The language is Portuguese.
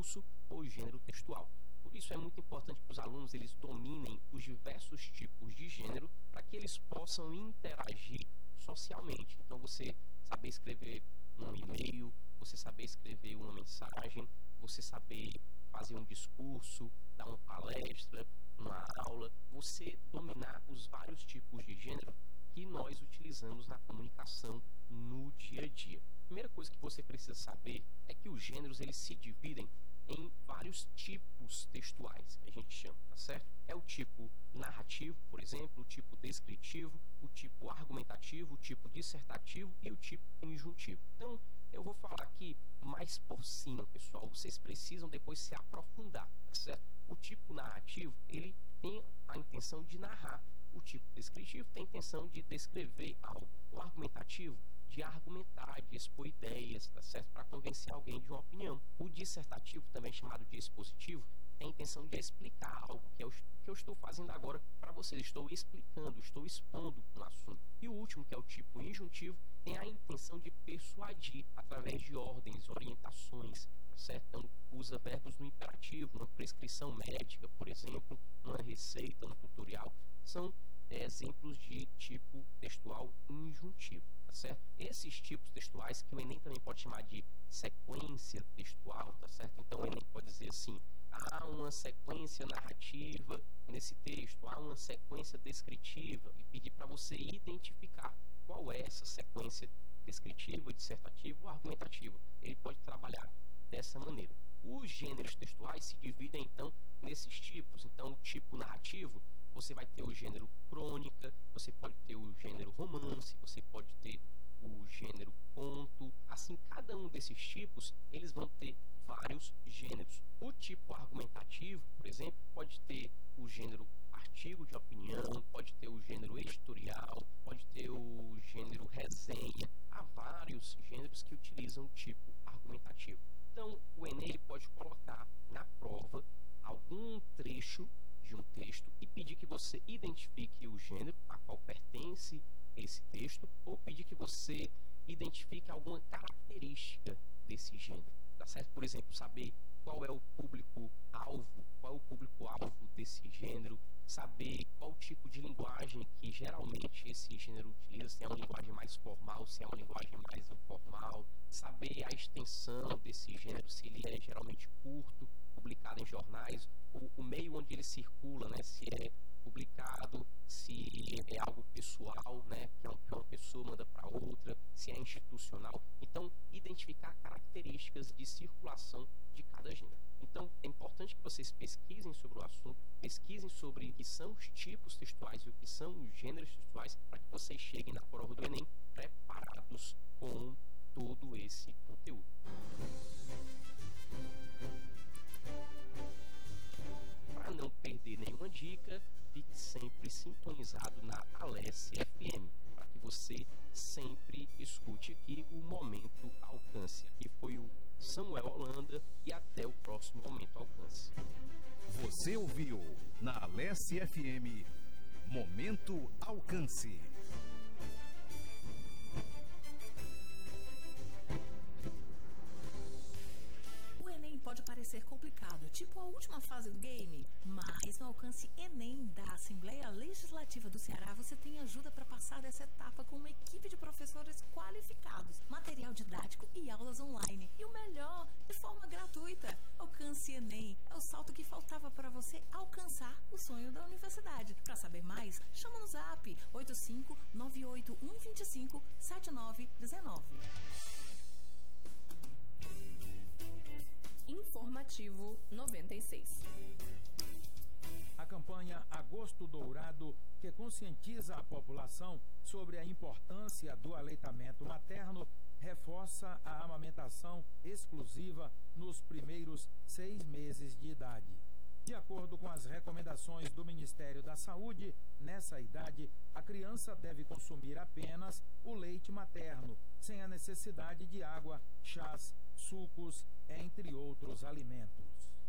discurso ou gênero textual. Por isso é muito importante que os alunos eles dominem os diversos tipos de gênero para que eles possam interagir socialmente. Então, você saber escrever um e-mail, você saber escrever uma mensagem, você saber fazer um discurso, dar uma palestra, uma aula, você dominar os vários tipos de gênero que nós utilizamos na comunicação no dia a dia. A primeira coisa que você precisa saber é que os gêneros eles se dividem em vários tipos textuais, que a gente chama, tá certo? É o tipo narrativo, por exemplo, o tipo descritivo, o tipo argumentativo, o tipo dissertativo e o tipo injuntivo. Então, eu vou falar aqui mais por cima, pessoal. Vocês precisam depois se aprofundar, tá certo? O tipo narrativo, ele tem a intenção de narrar. O tipo descritivo tem a intenção de descrever algo. O argumentativo, de argumentar, de expor ideias, tá certo? Para convencer alguém de uma opinião. O dissertativo, também chamado de expositivo, tem a intenção de explicar algo, que é o que eu estou fazendo agora para vocês. Estou explicando, estou expondo um assunto. E o último, que é o tipo injuntivo, tem a intenção de persuadir através de ordens, orientações, tá certo? Então, usa verbos no imperativo, uma prescrição médica, por exemplo, uma receita, um tutorial. São exemplos de tipo textual injuntivo, tá certo? Esses tipos textuais, que o Enem também pode chamar de sequência textual, tá certo? Então, o Enem pode dizer assim: há uma sequência narrativa nesse texto, há uma sequência descritiva, e pedir para você identificar qual é essa sequência descritiva, dissertativa ou argumentativa. Ele pode trabalhar dessa maneira. Os gêneros textuais se dividem, então, nesses tipos. Então, o tipo narrativo, você vai ter o gênero crônica, você pode ter o gênero romance, você pode ter o gênero conto. Assim, cada um desses tipos, eles vão ter vários gêneros. O tipo argumentativo, por exemplo, pode ter o gênero artigo de opinião, pode ter o gênero editorial, pode ter o gênero resenha. Há vários gêneros que utilizam o tipo argumentativo. Então, o Enem pode colocar na prova algum trecho de um texto e pedir que você identifique o gênero a qual pertence esse texto, ou pedir que você identifique alguma característica desse gênero, tá certo? Por exemplo, saber qual é o público-alvo, qual é o público-alvo desse gênero, saber qual tipo de linguagem que geralmente esse gênero utiliza, se é uma linguagem mais formal, se é uma linguagem mais informal, saber a extensão desse gênero, se ele é geralmente curto, publicado em jornais, o meio onde ele circula, né, se é publicado, se é algo pessoal, né, que uma pessoa manda para outra, se é institucional. Então, identificar características de circulação de cada gênero. Então, é importante que vocês pesquisem sobre o assunto, pesquisem sobre o que são os tipos textuais e o que são os gêneros textuais, para que vocês cheguem na prova do Enem preparados com todo esse conteúdo. Para não perder nenhuma dica, fique sempre sintonizado na Alesse FM, para que você sempre escute aqui o Momento Alcance. Aqui foi o Samuel Holanda e até o próximo Momento Alcance. Você ouviu na Alesse FM Momento Alcance. Pode parecer complicado, tipo a última fase do game, mas no Alcance Enem da Assembleia Legislativa do Ceará você tem ajuda para passar dessa etapa com uma equipe de professores qualificados, material didático e aulas online. E o melhor, de forma gratuita. Alcance Enem é o salto que faltava para você alcançar o sonho da universidade. Para saber mais, chama no zap 85981257919. Informativo 96. A campanha Agosto Dourado, que conscientiza a população sobre a importância do aleitamento materno, reforça a amamentação exclusiva nos primeiros 6 meses de idade. De acordo com as recomendações do Ministério da Saúde, nessa idade, a criança deve consumir apenas o leite materno, sem a necessidade de água, chás, sucos, entre outros alimentos.